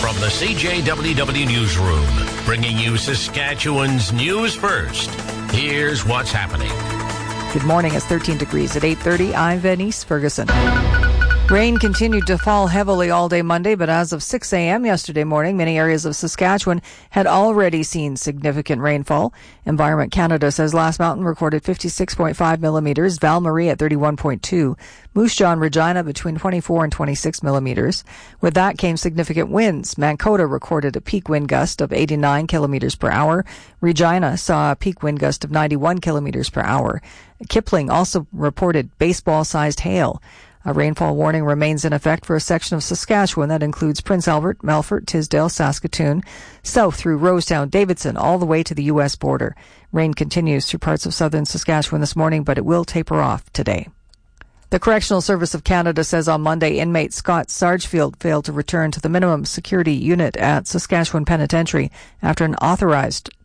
From the CJWW Newsroom, bringing you Saskatchewan's news first. Here's what's happening. Good morning. It's 13 degrees at 8:30. I'm Venice Ferguson. Rain continued to fall heavily all day Monday, but as of 6 a.m. yesterday morning, many areas of Saskatchewan had already seen significant rainfall. Environment Canada says Last Mountain recorded 56.5 millimeters, Val Marie at 31.2, Moose Jaw and Regina between 24 and 26 millimeters. With that came significant winds. Mankota recorded a peak wind gust of 89 kilometers per hour. Regina saw a peak wind gust of 91 kilometers per hour. Kipling also reported baseball-sized hail. A rainfall warning remains in effect for a section of Saskatchewan that includes Prince Albert, Melfort, Tisdale, Saskatoon, south through Rosetown, Davidson, all the way to the U.S. border. Rain continues through parts of southern Saskatchewan this morning, but it will taper off today. The Correctional Service of Canada says on Monday inmate Scott Sargefield failed to return to the minimum security unit at Saskatchewan Penitentiary after an authorized